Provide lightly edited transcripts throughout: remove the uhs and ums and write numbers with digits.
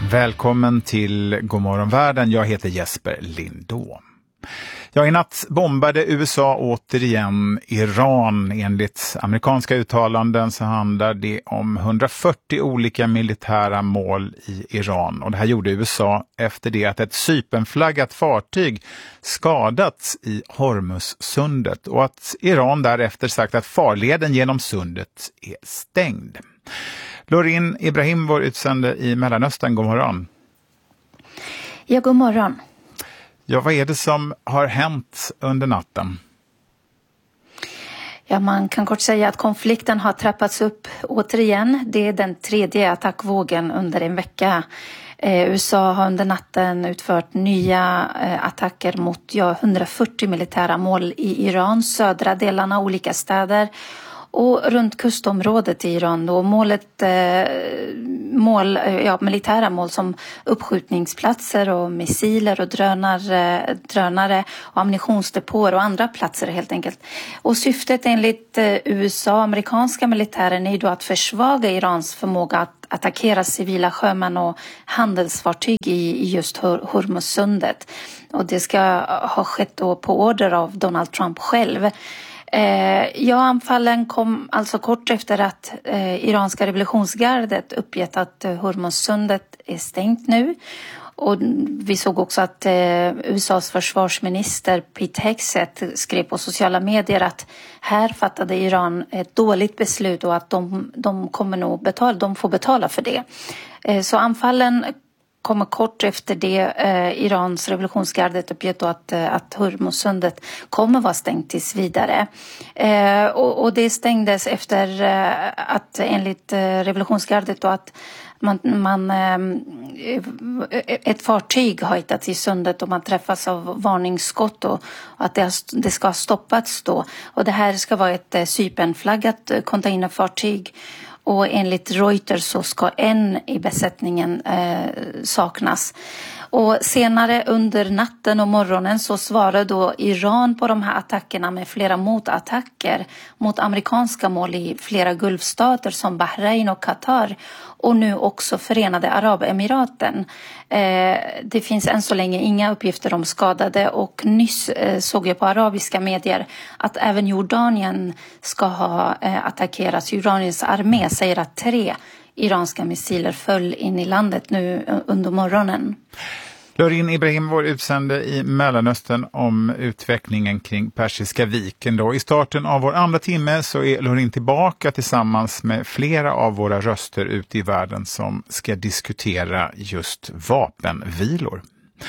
Välkommen till Godmorgon världen. Jag heter Jesper Lindå. I natt bombade USA återigen Iran. Enligt amerikanska uttalanden så handlar det om 140 olika militära mål i Iran. Och det här gjorde USA efter det att ett Cypernflaggat fartyg skadats i Hormuzsundet. Och att Iran därefter sagt att farleden genom sundet är stängd. Lorin Ibrahim, vår utsände i Mellanöstern, god morgon. Ja, god morgon. Ja, vad är det som har hänt under natten? Ja, man kan kort säga att konflikten har trappats upp återigen. Det är den tredje attackvågen under en vecka. USA har under natten utfört nya attacker mot 140 militära mål i Iran, södra delarna, olika städer och runt kustområdet i Iran. Då militära mål som uppskjutningsplatser och missiler och drönare och ammunitionsdepåer och andra platser helt enkelt. Och syftet enligt USA, amerikanska militären, är då att försvaga Irans förmåga att attackera civila sjömän och handelsfartyg i just Hormuzsundet. Och det ska ha skett då på order av Donald Trump själv. Anfallen kom alltså kort efter att iranska revolutionsgardet uppgett att Hormuzsundet är stängt nu. Och vi såg också att USAs försvarsminister Pete Hegseth skrev på sociala medier att här fattade Iran ett dåligt beslut och att de får betala för det. Så anfallen kommer kort efter det. Irans revolutionsgardet uppgett att Hormuzsundet kommer vara stängt tills vidare. Och det stängdes efter att enligt revolutionsgardet då att ett fartyg har hittats i sundet och man träffas av varningsskott och att det ska ha stoppats då. Och det här ska vara ett Cypernflaggat containerfartyg. Och enligt Reuters så ska en i besättningen saknas. Och senare under natten och morgonen så svarade då Iran på de här attackerna med flera motattacker mot amerikanska mål i flera gulfstater som Bahrain och Qatar och nu också Förenade Arabemiraten. Det finns än så länge inga uppgifter om skadade och nyss såg jag på arabiska medier att även Jordanien ska ha attackerats. Jordaniens armé säger att 3 iranska missiler föll in i landet nu under morgonen. Lorin Ibrahim, vår utsände i Mellanöstern, om utvecklingen kring Persiska viken. Då. I starten av vår andra timme så är Lorin tillbaka tillsammans med flera av våra röster ute i världen som ska diskutera just vapenvilor.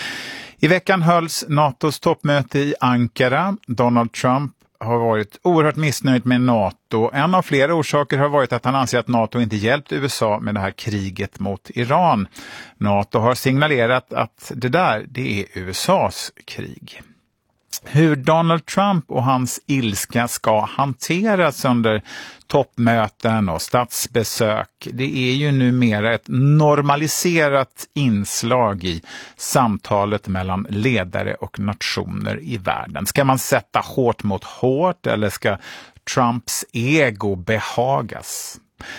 I veckan hölls NATOs toppmöte i Ankara. Donald Trump har varit oerhört missnöjd med NATO. En av flera orsaker har varit att han anser att NATO inte hjälpt USA med det här kriget mot Iran. NATO har signalerat att det är USAs krig. Hur Donald Trump och hans ilska ska hanteras under toppmöten och statsbesök, det är ju numera ett normaliserat inslag i samtalet mellan ledare och nationer i världen. Ska man sätta hårt mot hårt eller ska Trumps ego behagas?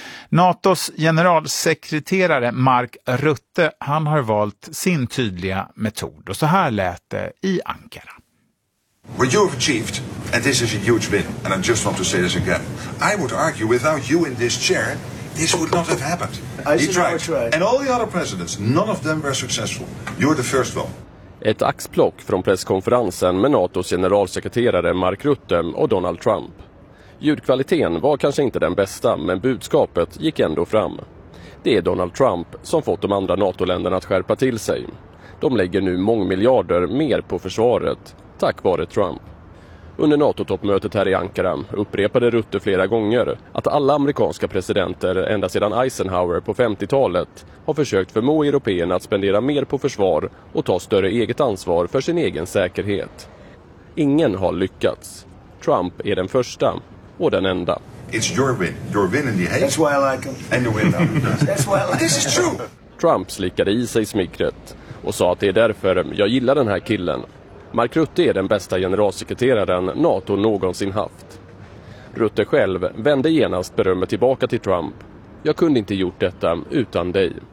NATOs generalsekreterare Mark Rutte, han har valt sin tydliga metod och så här lät det i Ankara. What you have achieved, and this is a huge win, and I just want to say this again, I would argue without you in this chair, this would not have happened. He tried. And all the other presidents, none of them were successful. You're the first one. Ett axplock från presskonferensen med NATOs generalsekreterare Mark Rutte och Donald Trump. Ljudkvaliteten var kanske inte den bästa, men budskapet gick ändå fram. Det är Donald Trump som fått de andra NATO-länderna att skärpa till sig. De lägger nu mångmiljarder mer på försvaret, tack vare Trump. Under NATO-toppmötet här i Ankara upprepade Rutte flera gånger att alla amerikanska presidenter ända sedan Eisenhower på 50-talet har försökt förmå européerna att spendera mer på försvar och ta större eget ansvar för sin egen säkerhet. Ingen har lyckats. Trump är den första och den enda. It's your win. Your win in the Hague. That's why I like him. And the win now. That's why I like him. This is true. Trump slickade i sig smickret och sa att det är därför jag gillar den här killen. Mark Rutte är den bästa generalsekreteraren NATO någonsin haft. Rutte själv vände genast berömmet tillbaka till Trump. Jag kunde inte gjort detta utan dig.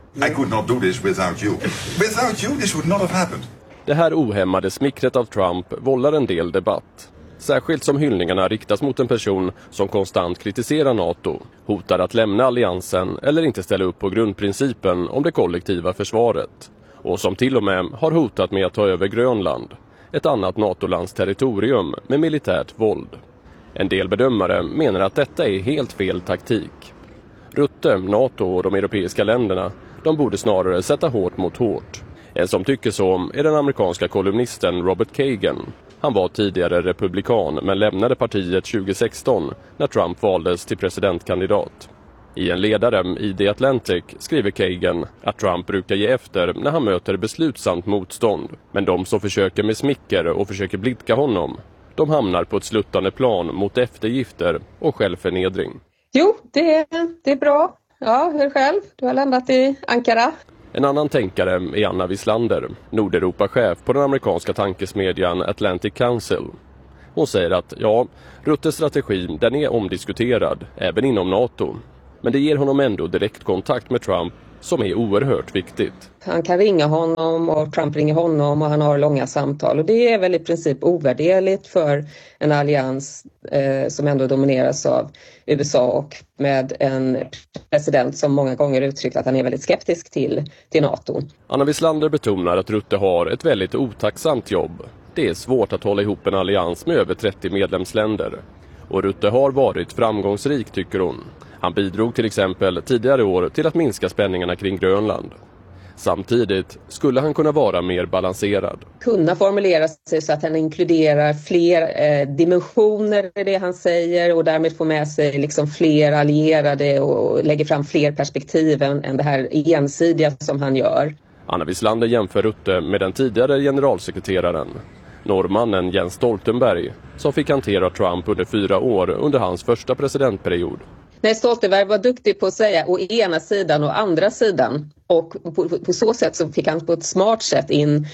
I could not do this without you. Without you this would not have happened. Det här ohämmade smickret av Trump vållar en del debatt. Särskilt som hyllningarna riktas mot en person som konstant kritiserar NATO, hotar att lämna alliansen eller inte ställa upp på grundprincipen om det kollektiva försvaret. Och som till och med har hotat med att ta över Grönland, ett annat NATO-lands territorium med militärt våld. En del bedömare menar att detta är helt fel taktik. Rutte, NATO och de europeiska länderna, de borde snarare sätta hårt mot hårt. En som tycker så är den amerikanska kolumnisten Robert Kagan. Han var tidigare republikan men lämnade partiet 2016 när Trump valdes till presidentkandidat. I en ledare i The Atlantic skriver Kagan att Trump brukar ge efter när han möter beslutsamt motstånd. Men de som försöker med smicker och försöker blidka honom, de hamnar på ett sluttande plan mot eftergifter och självförnedring. Jo, det är bra. Ja, hur själv? Du har landat i Ankara. En annan tänkare är Anna Wislander, Nordeuropa-chef på den amerikanska tankesmedjan Atlantic Council. Hon säger att Ruttes strategi den är omdiskuterad, även inom NATO. Men det ger honom ändå direktkontakt med Trump som är oerhört viktigt. Han kan ringa honom och Trump ringer honom och han har långa samtal. Och det är väl i princip ovärderligt för en allians som ändå domineras av USA och med en president som många gånger uttryckt att han är väldigt skeptisk till NATO. Anna Wislander betonar att Rutte har ett väldigt otacksamt jobb. Det är svårt att hålla ihop en allians med över 30 medlemsländer. Och Rutte har varit framgångsrik, tycker hon. Han bidrog till exempel tidigare år till att minska spänningarna kring Grönland. Samtidigt skulle han kunna vara mer balanserad. Kunna formulera sig så att han inkluderar fler dimensioner i det han säger och därmed få med sig liksom fler allierade och lägger fram fler perspektiv än det här ensidiga som han gör. Anna Wislander jämför Rutte med den tidigare generalsekreteraren, norrmannen Jens Stoltenberg, som fick hantera Trump under 4 år under hans första presidentperiod. Nej, Stoltenberg var duktig på att säga å ena sidan och andra sidan. Och på så sätt så fick han på ett smart sätt in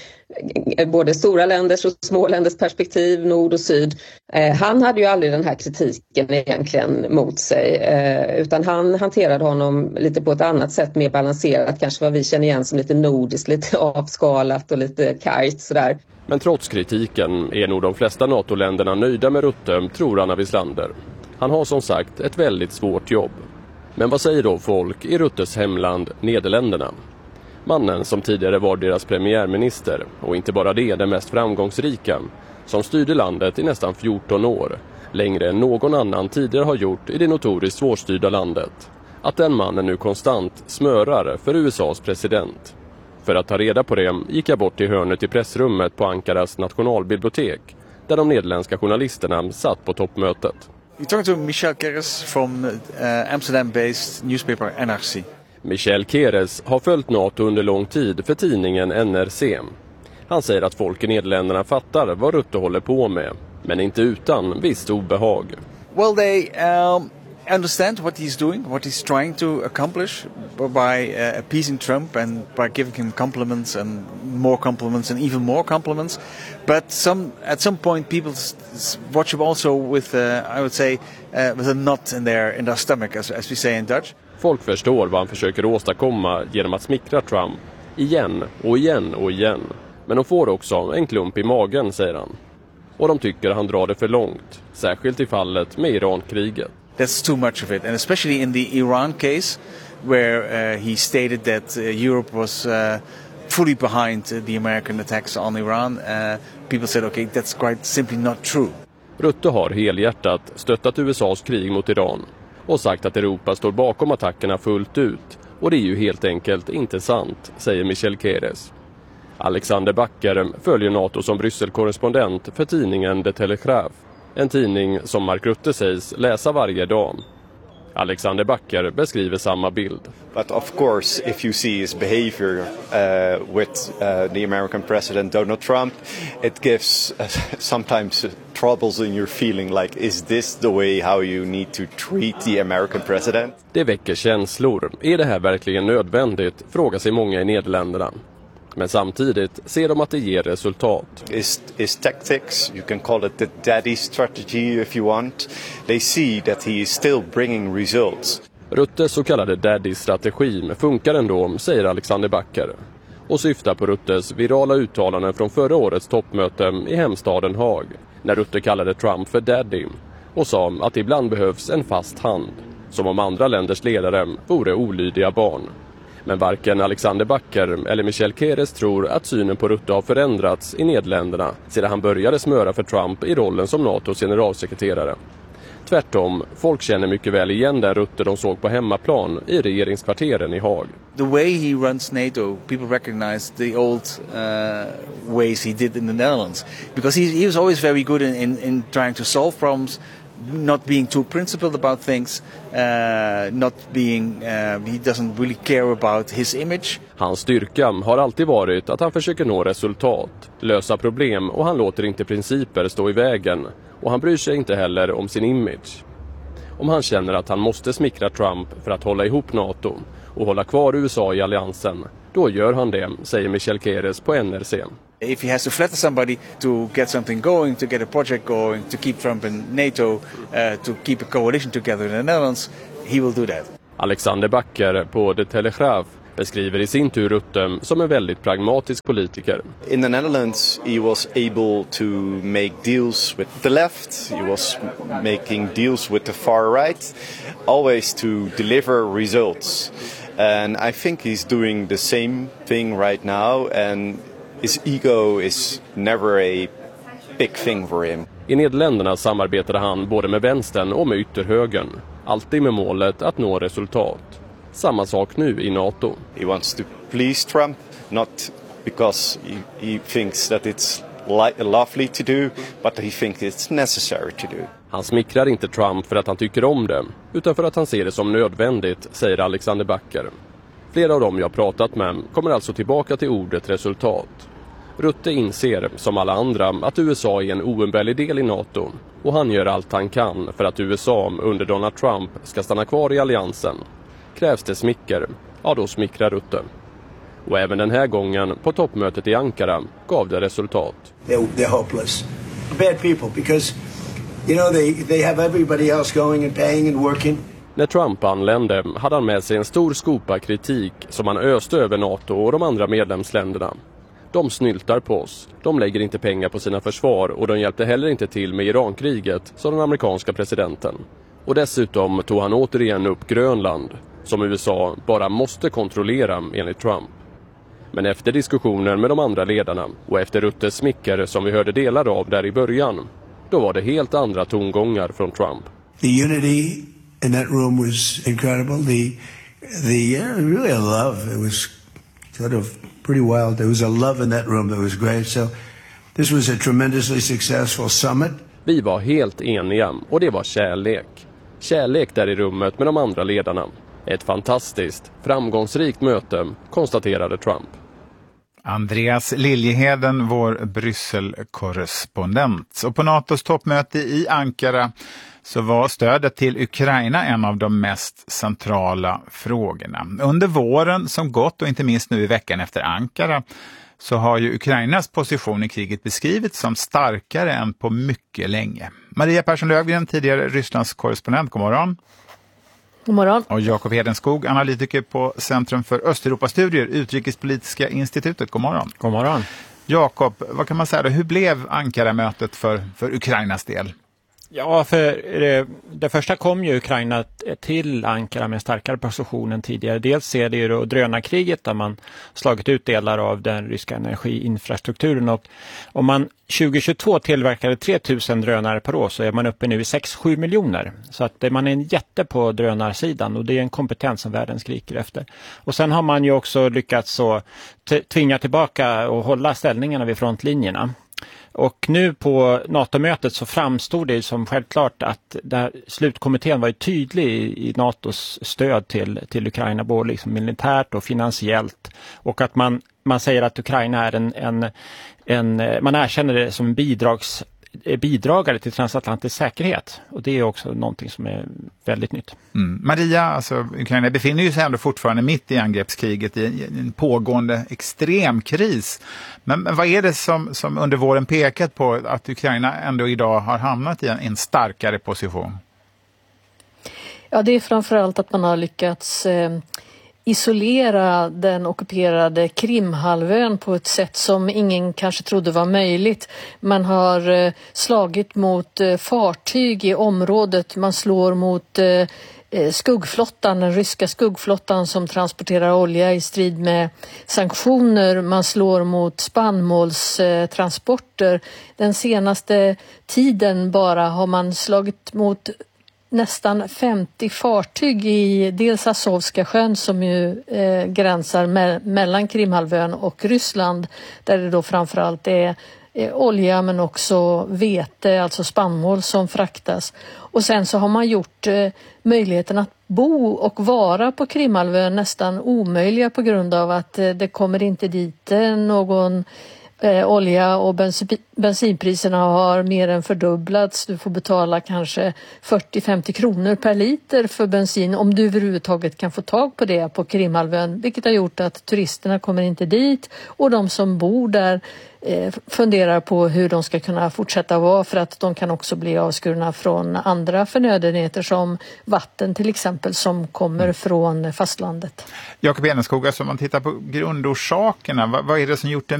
både stora länders och små länders perspektiv, nord och syd. Han hade ju aldrig den här kritiken egentligen mot sig. Utan han hanterade honom lite på ett annat sätt, mer balanserat. Kanske vad vi känner igen som lite nordiskt, lite avskalat och lite kargt sådär. Men trots kritiken är nog de flesta NATO-länderna nöjda med Rutte, tror Anna Wislander. Han har som sagt ett väldigt svårt jobb. Men vad säger då folk i Ruttes hemland, Nederländerna? Mannen som tidigare var deras premiärminister, och inte bara det, den mest framgångsrika, som styrde landet i nästan 14 år, längre än någon annan tidigare har gjort i det notoriskt svårstyrda landet. Att den mannen nu konstant smörar för USAs president. För att ta reda på det gick jag bort till hörnet i pressrummet på Ankaras nationalbibliotek, där de nederländska journalisterna satt på toppmötet. We talked to Michel Keres from Amsterdam-based newspaper NRC. Michel Keres har följt NATO under lång tid för tidningen NRC. Han säger att folk i Nederländerna fattar vad Rutte håller på med, men inte utan visst obehag. Well, they understand what he's doing, what he's trying to accomplish by appeasing Trump and by giving him compliments and even more compliments. But at some point people watch him also with, I would say, with a knot in their stomach, as we say in Dutch. Folk förstår vad han försöker åstadkomma genom att smickra Trump igen och igen och igen. Men de får också en klump i magen, säger han. Och de tycker han drar det för långt, särskilt i fallet med Iran-kriget. That's too much of it, and especially in the Iran case, where he stated that Europe was fully behind the American attacks on Iran. People said, okay, that's quite simply not true. Rutte har helhjärtat stöttat USAs krig mot Iran och sagt att Europa står bakom attackerna fullt ut. Och det är ju helt enkelt inte sant, säger Michel Keres. Alexander Backer följer NATO som Bryssel-korrespondent för tidningen De Telegraaf. En tidning som Mark Rutte sägs läsa varje dag. Alexander Backer beskriver samma bild. But of course, if you see his behavior with the American president Donald Trump, it gives sometimes troubles in your feeling like, is this the way how you need to treat the American president? Det väcker känslor. Är det här verkligen nödvändigt? Frågar sig många i Nederländerna. Men samtidigt ser de att det ger resultat. His tactics, you can call it the daddy strategy if you want. They see that he is still bringing results. Ruttes så kallade daddy-strategi funkar ändå, säger Alexander Backer, och syftar på Ruttes virala uttalanden från förra årets toppmöte i hemstaden Haag, när Rutte kallade Trump för daddy och sa att ibland behövs en fast hand, som om andra länders ledare vore olydiga barn. Men varken Alexander Backer eller Michel Keres tror att synen på Rutte har förändrats i Nederländerna sedan han började smöra för Trump i rollen som NATOs generalsekreterare. Tvärtom, folk känner mycket väl igen den Rutte de såg på hemmaplan i regeringskvarteren i Haag. The way he runs NATO, people recognize the old ways he did in the Netherlands. Because he was always very good in trying to solve problems, not being too principled about things, he doesn't really care about his image. Hans styrka har alltid varit att han försöker nå resultat, lösa problem, och han låter inte principer stå i vägen. Och han bryr sig inte heller om sin image. Om han känner att han måste smickra Trump för att hålla ihop NATO och hålla kvar USA i alliansen, då gör han det, säger Michel Keres på NRC. If he has to flatter somebody to get something going, to get a project going, to keep Trump in NATO, to keep a coalition together in the Netherlands, he will do that. Alexander Backer på De Telegraaf beskriver i sin tur Rutte som en väldigt pragmatisk politiker. In the Netherlands he was able to make deals with the left, he was making deals with the far right, always to deliver results. And I think he's doing the same thing right now, and his ego is never a big thing for him. I Nederländerna samarbetade han både med vänstern och med ytterhögern, alltid med målet att nå resultat. Samma sak nu i NATO. He wants to please Trump, not because he thinks that it's lovely to do, but he thinks it's necessary to do. Han smickrar inte Trump för att han tycker om det, utan för att han ser det som nödvändigt, säger Alexander Backer. Flera av dem jag pratat med kommer alltså tillbaka till ordet resultat. Rutte inser, som alla andra, att USA är en oumbärlig del i NATO, och han gör allt han kan för att USA under Donald Trump ska stanna kvar i alliansen. Krävs det smicker, ja då smickrar Rutte. Och även den här gången på toppmötet i Ankara gav det resultat. They're hopeless. Bad people because they have everybody else going and paying and working. När Trump anlände hade han med sig en stor skopa kritik som han öste över NATO och de andra medlemsländerna. De snyltar på oss, de lägger inte pengar på sina försvar och de hjälpte heller inte till med Irankriget, sa den amerikanska presidenten. Och dessutom tog han återigen upp Grönland, som USA bara måste kontrollera enligt Trump. Men efter diskussioner med de andra ledarna och efter Ruttes smicker som vi hörde delar av där i början, då var det helt andra tongångar från Trump. The unity in that room was incredible. Really a love. It was sort of pretty wild. There was a love in that room that was great. So this was a tremendously successful summit. Vi var helt eniga och det var kärlek. Kärlek där i rummet med de andra ledarna. Ett fantastiskt, framgångsrikt möte, konstaterade Trump. Andreas Liljeheden, vår Bryssel-korrespondent. Och på NATOs toppmöte i Ankara så var stödet till Ukraina en av de mest centrala frågorna. Under våren som gått och inte minst nu i veckan efter Ankara så har ju Ukrainas position i kriget beskrivits som starkare än på mycket länge. Maria Persson-Löfgren, tidigare Rysslands korrespondent, god morgon. God morgon. Och Jakob Hedenskog, analytiker på Centrum för Östeuropastudier, Utrikespolitiska institutet, god morgon. God morgon. Jakob, vad kan man säga då? Hur blev Ankara-mötet för Ukrainas del? Ja, för det första kom ju Ukraina till Ankara med starkare position än tidigare. Dels ser det ju då drönarkriget där man slagit ut delar av den ryska energiinfrastrukturen. Och om man 2022 tillverkade 3000 drönare per år så är man uppe nu i 6-7 miljoner. Så att man är en jätte på drönarsidan och det är en kompetens som världen skriker efter. Och sen har man ju också lyckats så tvinga tillbaka och hålla ställningarna vid frontlinjerna. Och nu på NATO-mötet så framstod det som självklart att där slutkommittén var tydlig i NATOs stöd till Ukraina, både liksom militärt och finansiellt. Och att man säger att Ukraina är man erkänner det som en bidragare till transatlantisk säkerhet. Och det är också någonting som är väldigt nytt. Maria, alltså Ukraina befinner sig ändå fortfarande mitt i angreppskriget i en pågående extrem kris. Men vad är det som under våren pekat på att Ukraina ändå idag har hamnat i en starkare position? Ja, det är framförallt att man har lyckats isolera den ockuperade Krimhalvön på ett sätt som ingen kanske trodde var möjligt. Man har slagit mot fartyg i området, man slår mot skuggflottan, den ryska skuggflottan som transporterar olja i strid med sanktioner. Man slår mot spannmålstransporter. Den senaste tiden bara har man slagit mot nästan 50 fartyg i dels Azovska sjön som ju gränsar mellan Krimhalvön och Ryssland, där det då framförallt är olja men också vete, alltså spannmål som fraktas. Och sen så har man gjort möjligheten att bo och vara på Krimhalvön nästan omöjliga på grund av att det kommer inte dit någon olja och bensinpriserna har mer än fördubblats. Du får betala kanske 40-50 kronor per liter för bensin om du överhuvudtaget kan få tag på det på Krimhalvön, vilket har gjort att turisterna kommer inte dit och de som bor där funderar på hur de ska kunna fortsätta vara, för att de kan också bli avskurna från andra förnödenheter som vatten till exempel som kommer från fastlandet. Jakob Eneskog, alltså om man tittar på grundorsakerna, vad är det som gjort det